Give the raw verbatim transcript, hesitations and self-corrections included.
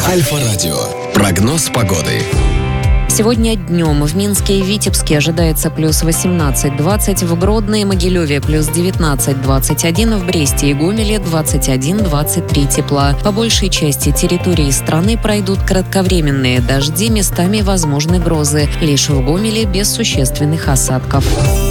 Альфа-радио. Прогноз погоды. Сегодня днем в Минске и Витебске ожидается плюс восемнадцать-двадцать, в Гродно и Могилеве плюс девятнадцать-двадцать один, в Бресте и Гомеле двадцать один двадцать три тепла. По большей части территории страны пройдут кратковременные дожди, местами возможны грозы. Лишь в Гомеле без существенных осадков.